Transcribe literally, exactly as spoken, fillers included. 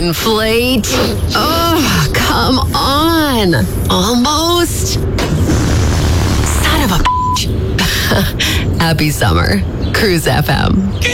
inflate. Oh, come on. Almost. Son of a bitch. Happy summer. Cruise F M.